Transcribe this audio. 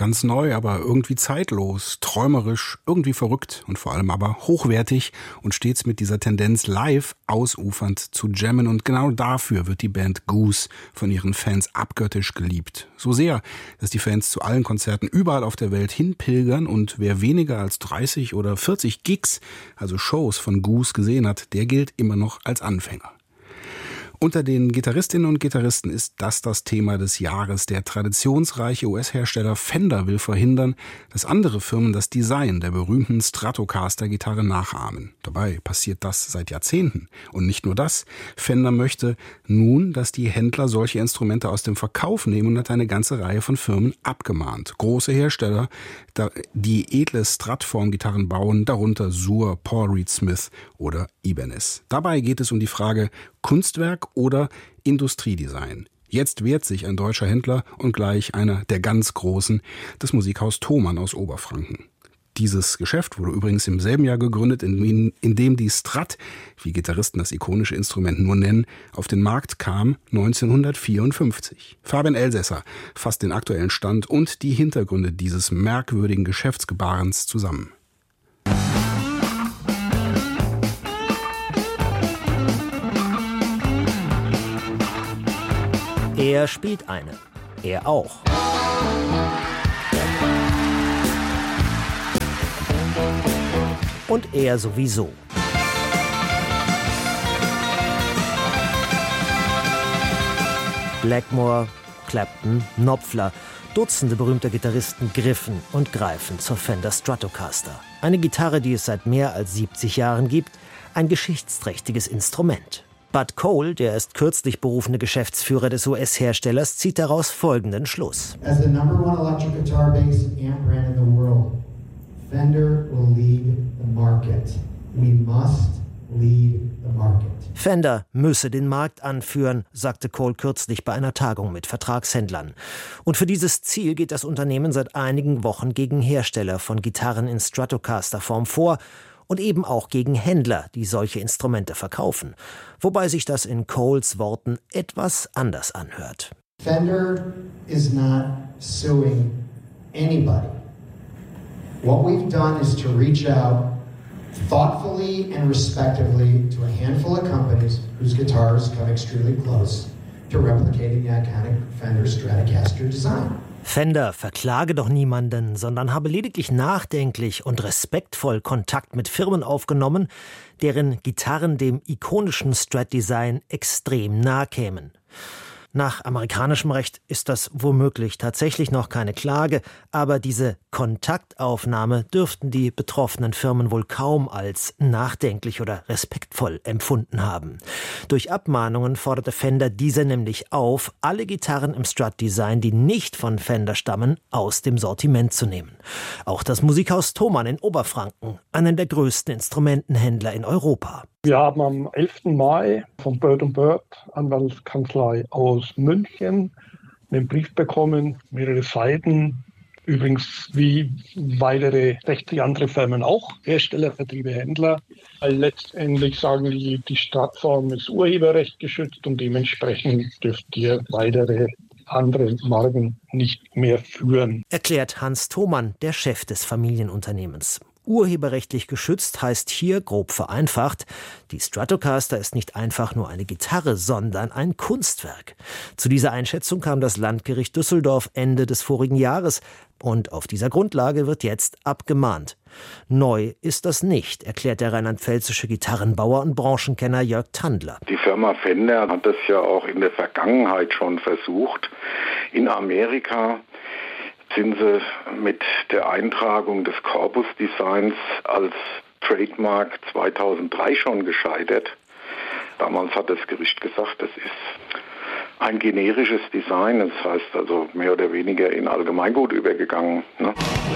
ganz neu, aber irgendwie zeitlos, träumerisch, irgendwie verrückt und vor allem aber hochwertig und stets mit dieser Tendenz live ausufernd zu jammen. Und genau dafür wird die Band Goose von ihren Fans abgöttisch geliebt. So sehr, dass die Fans zu allen Konzerten überall auf der Welt hinpilgern und wer weniger als 30 oder 40 Gigs, also Shows von Goose gesehen hat, der gilt immer noch als Anfänger. Unter den Gitarristinnen und Gitarristen ist das Thema des Jahres. Der traditionsreiche US-Hersteller Fender will verhindern, dass andere Firmen das Design der berühmten Stratocaster-Gitarre nachahmen. Dabei passiert das seit Jahrzehnten. Und nicht nur das. Fender möchte nun, dass die Händler solche Instrumente aus dem Verkauf nehmen und hat eine ganze Reihe von Firmen abgemahnt. Große Hersteller, die edle Strat-Form-Gitarren bauen, darunter Suhr, Paul Reed Smith oder Ibanez. Dabei geht es um die Frage, Kunstwerk oder Industriedesign. Jetzt wehrt sich ein deutscher Händler und gleich einer der ganz Großen, das Musikhaus Thomann aus Oberfranken. Dieses Geschäft wurde übrigens im selben Jahr gegründet, in dem die Strat, wie Gitarristen das ikonische Instrument nur nennen, auf den Markt kam 1954. Fabian Elsässer fasst den aktuellen Stand und die Hintergründe dieses merkwürdigen Geschäftsgebarens zusammen. Er spielt eine. Er auch. Und er sowieso. Blackmore, Clapton, Knopfler, Dutzende berühmter Gitarristen griffen und greifen zur Fender Stratocaster. Eine Gitarre, die es seit mehr als 70 Jahren gibt, ein geschichtsträchtiges Instrument. Bud Cole, der erst kürzlich berufene Geschäftsführer des US-Herstellers, zieht daraus folgenden Schluss. As the #1 electric guitar bass amp brand in the world, Fender will lead the market. We must lead the market. Fender müsse den Markt anführen, sagte Cole kürzlich bei einer Tagung mit Vertragshändlern. Und für dieses Ziel geht das Unternehmen seit einigen Wochen gegen Hersteller von Gitarren in Stratocaster-Form vor und eben auch gegen Händler, die solche Instrumente verkaufen. Wobei sich das in Coles Worten etwas anders anhört. Fender is not suing anybody. What we've done is to reach out thoughtfully and respectively to a handful of companies whose guitars come extremely close to replicating the iconic Fender Stratocaster design. Fender verklage doch niemanden, sondern habe lediglich nachdenklich und respektvoll Kontakt mit Firmen aufgenommen, deren Gitarren dem ikonischen Strat-Design extrem nahe kämen. Nach amerikanischem Recht ist das womöglich tatsächlich noch keine Klage, aber diese Kontaktaufnahme dürften die betroffenen Firmen wohl kaum als nachdenklich oder respektvoll empfunden haben. Durch Abmahnungen forderte Fender diese nämlich auf, alle Gitarren im Strat-Design, die nicht von Fender stammen, aus dem Sortiment zu nehmen. Auch das Musikhaus Thomann in Oberfranken, einen der größten Instrumentenhändler in Europa. Wir haben am 11. Mai von Bird & Bird, Anwaltskanzlei aus München, einen Brief bekommen, mehrere Seiten. Übrigens wie weitere 60 andere Firmen auch, Hersteller, Vertriebe, Händler. Weil letztendlich sagen die Stratform ist urheberrecht geschützt und dementsprechend dürft ihr weitere andere Marken nicht mehr führen. Erklärt Hans Thomann, der Chef des Familienunternehmens. Urheberrechtlich geschützt heißt hier, grob vereinfacht, die Stratocaster ist nicht einfach nur eine Gitarre, sondern ein Kunstwerk. Zu dieser Einschätzung kam das Landgericht Düsseldorf Ende des vorigen Jahres und auf dieser Grundlage wird jetzt abgemahnt. Neu ist das nicht, erklärt der rheinland-pfälzische Gitarrenbauer und Branchenkenner Jörg Tandler. Die Firma Fender hat das ja auch in der Vergangenheit schon versucht. In Amerika sind sie mit der Eintragung des Corpus-Designs als Trademark 2003 schon gescheitert. Damals hat das Gericht gesagt, das ist ein generisches Design, das heißt also mehr oder weniger in Allgemeingut übergegangen, ne?